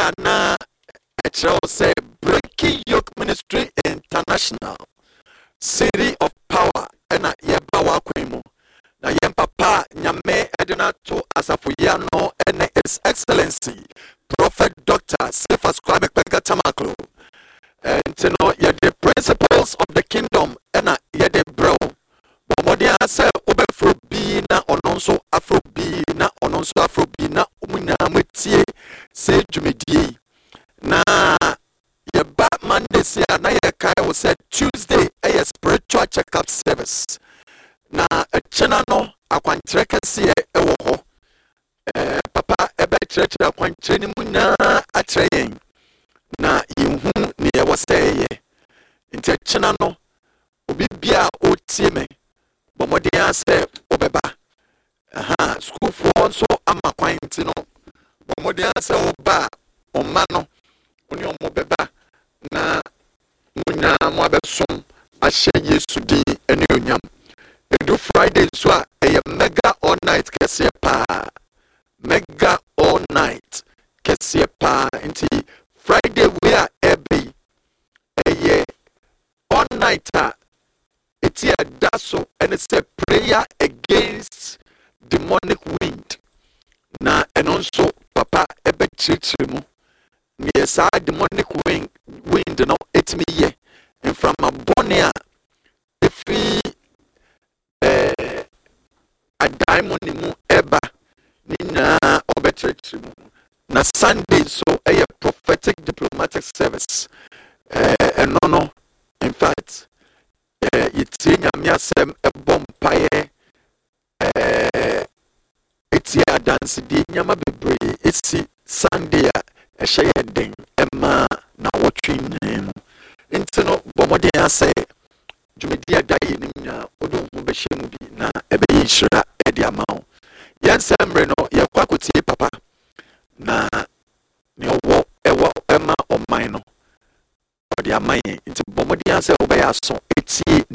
na ɛkyerɛw sɛ Breaking Yoke Ministry International City of Power ɛna yɛba wakwan mu na yɛn papa nyame ɛde no ato asafoyia no ɛne His Excellency Prophet Dr. Cephas Kwame Kpenka Tamaklo nti no yɛde principles of the kingdom ɛna yɛde brɛw bɔmmɔden sɛ wobɛforo bi na ɔno nso aforo bi na ɔno nso aforo bi na ɔmo nyinaa motie sɛ dwumadie na yɛba Monday si a na yɛkae wo sɛ Tuesday ɛyɛ spiritual check-up service na ɛkyena no akwankyerɛ kɛseɛ ɛwɔ hɔ papa ɛbɛkyerɛkyerɛ akwankyerɛ no mu nyinaa akyerɛ yɛn na yɛnhu ne yɛwɔ sɛ ɛyɛ nti ɛkyena no obi bia ɔtie me bɔmmɔden sɛ wobɛba sukuufoɔ nso ama kwan nti no bɔmmɔden sɛ woba a ɔma no wone ɔmo bɛba na mo nyinaa mo abɛsom ahyɛ Yesu din ɛne onyam ɛdu Friday so a ɛyɛ mega all night kɛseɛ paa mega all night kɛseɛ paa nti Friday wei a ɛbɛ ɛyɛ all night a ɛti ɛda so ɛne sɛ prayer against demonic wind na ɛno nso papa ɛbɛkyerɛkyerɛ mu neɛ saa demonic wind no ɛtumi yɛ mframa bɔne a ɛfiri adan mu ne mu ɛba ne nyinaa ɔbɛkyerɛkyerɛ mu na Sunday so ɛyɛ prophetic diplomatic service ɛno no in fact yɛtie nyame asɛm ɛbɔ mpaeɛ ɛtie adansedie nyama bebree ɛsi Sunday a ɛhyɛ yɛ den ɛma na wɔtwe nyinaa mu nti no bɔmmɔden asɛ dwumadi ada yɛ no nyinaa wode wo ho bɛhyɛ mu bi na ɛbɛyɛ nhyira ɛde ama wo yɛn sɛ mmerɛ no yɛkɔ akɔtie papa na ne ɔwɔ ɛwɔ ɛma ɔman no ɔde ama yɛn nti bɔmmɔden asɛ wobɛyɛ aso